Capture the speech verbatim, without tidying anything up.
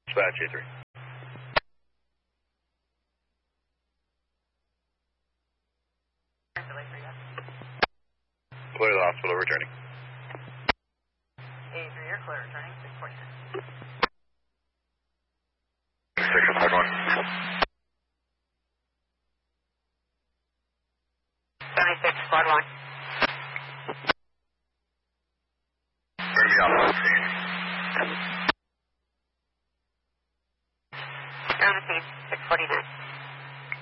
Dispatch A three. Clear the hospital, returning. A three, you're clear, returning, six forty-nine. six five one. seventy-six, squad one. Bring me off the scene. Down the scene, six forty-nine.